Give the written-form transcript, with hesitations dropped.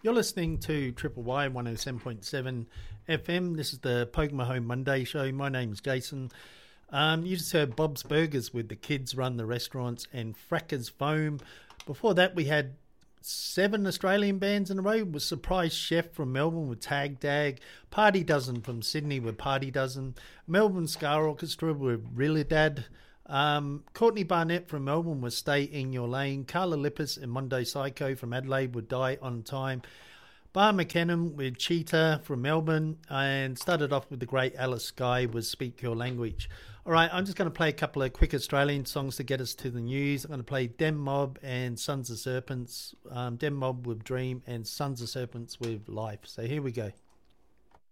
You're listening to Triple Y 107.7 FM. This is the Pokemon Home Monday show. My name's Jason. You just heard Bob's Burgers with The Kids Run the Restaurants and Fracker's Foam. Before that, we had 7 Australian bands in a row. With Surprise Chef from Melbourne with Tag Dag, Party Dozen from Sydney with Party Dozen, Melbourne Scar Orchestra with Rilidad, Courtney Barnett from Melbourne with Stay In Your Lane, Carla Lippis and Monday Psycho from Adelaide with Die On Time, Bar McKinnon with Cheetah from Melbourne, and started off with the great Alice Skye with Speak Your Language. All right, I'm just going to play a couple of quick Australian songs to get us to the news. I'm going to play Dem Mob and Sons of Serpents, Dem Mob with Dream and Sons of Serpents with Life. So here we go.